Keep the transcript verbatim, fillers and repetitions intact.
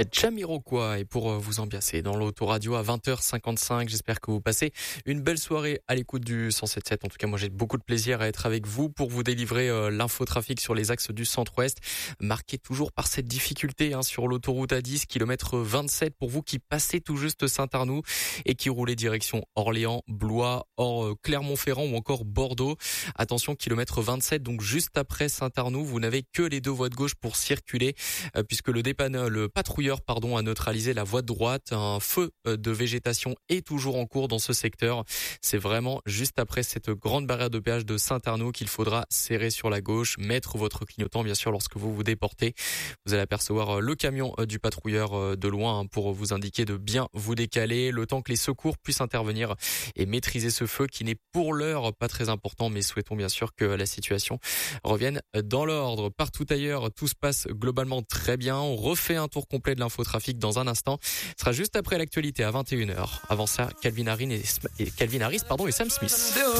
Jamiroquai et pour vous ambiancer dans l'autoradio à vingt heures cinquante-cinq. J'espère que vous passez une belle soirée à l'écoute du cent sept sept. En tout cas, moi j'ai beaucoup de plaisir à être avec vous pour vous délivrer euh, l'infotrafic sur les axes du centre-ouest, marqué toujours par cette difficulté hein, sur l'autoroute A dix, kilomètre vingt-sept pour vous qui passez tout juste Saint-Arnoux et qui roulez direction Orléans, Blois, Or, euh, Clermont-Ferrand ou encore Bordeaux. Attention, kilomètre vingt-sept, donc juste après Saint-Arnoux, vous n'avez que les deux voies de gauche pour circuler euh, puisque le dépanneur, le patrouilleur pardon a neutralisé la voie de droite. Un feu de végétation est toujours en cours dans ce secteur. C'est vraiment juste après cette grande barrière de péage de Saint-Arnoux qu'il faudra serrer sur la gauche, mettre votre clignotant bien sûr lorsque vous vous déportez. Vous allez apercevoir le camion du patrouilleur de loin pour vous indiquer de bien vous décaler, le temps que les secours puissent intervenir et maîtriser ce feu qui n'est pour l'heure pas très important, mais souhaitons bien sûr que la situation revienne dans l'ordre. Partout ailleurs, tout se passe globalement très bien. On refait un tour complet de l'infotrafic dans un instant. Ce sera juste après l'actualité à vingt et une heures. Avant ça, Calvin Harris et, Calvin Harris, pardon, et Sam Smith.